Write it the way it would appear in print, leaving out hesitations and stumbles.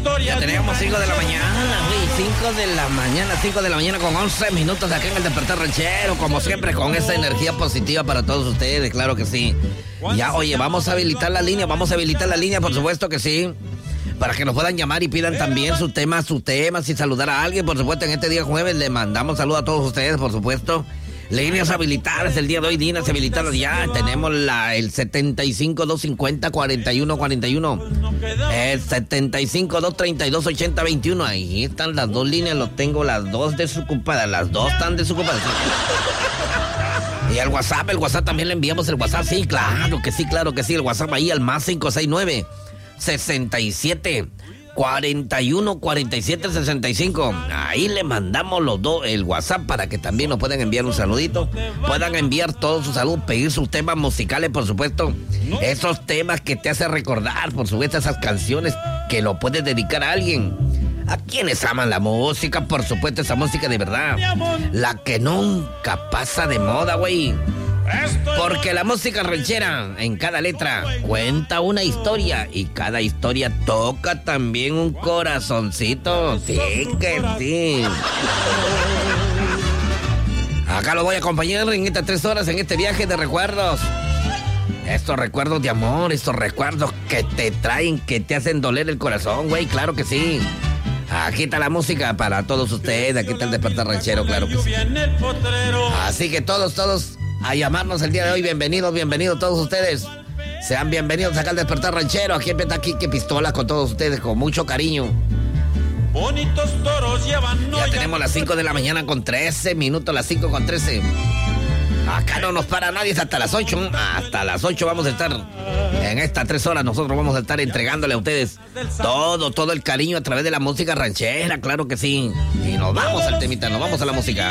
Ya tenemos 5 de la mañana, güey, 5 de la mañana con 11 minutos aquí en el Despertar Ranchero, como siempre, con esa energía positiva para todos ustedes, claro que sí. Ya, oye, vamos a habilitar la línea, por supuesto que sí, para que nos puedan llamar y pidan también su tema, si saludar a alguien, por supuesto, en este día jueves le mandamos saludos a todos ustedes, por supuesto. Líneas habilitadas el día de hoy, líneas habilitadas ya. Tenemos el 75-250-4141. El 75-232-8021. Ahí están las dos líneas, los tengo las dos desocupadas. Las dos están desocupadas. Y el WhatsApp también le enviamos el WhatsApp. Sí, claro que sí. El WhatsApp ahí al más 569-67 41 47 65. Ahí le mandamos los dos el WhatsApp para que también nos puedan enviar un saludito. Puedan enviar todos sus saludos, pedir sus temas musicales, por supuesto. Esos temas que te hacen recordar, por supuesto, esas canciones que lo puedes dedicar a alguien. A quienes aman la música, por supuesto, esa música de verdad. La que nunca pasa de moda, güey. Porque la música ranchera en cada letra cuenta una historia y cada historia toca también un corazoncito. Sí que sí. Acá lo voy a acompañar en estas 3 horas en este viaje de recuerdos. Estos recuerdos de amor, estos recuerdos que te traen, que te hacen doler el corazón, güey, claro que sí. Aquí está la música para todos ustedes, aquí está el Despertar Ranchero, claro que sí. Así que todos a llamarnos el día de hoy. Bienvenidos todos ustedes. Sean bienvenidos acá al Despertar Ranchero. Aquí empieza aquí que pistola con todos ustedes, con mucho cariño. Bonitos toros llevan. Ya tenemos las 5 de la mañana con 13 minutos, las 5 con 13. Acá no nos para nadie, es hasta las 8. Hasta las 8 vamos a estar. En estas 3 horas nosotros vamos a estar entregándole a ustedes todo el cariño a través de la música ranchera, claro que sí. Y nos vamos al temita, nos vamos a la música.